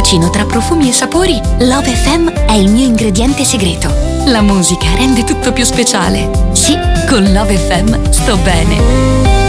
cappuccino tra profumi e sapori, Love FM è il mio ingrediente segreto. La musica rende tutto più speciale. Sì, con Love FM sto bene.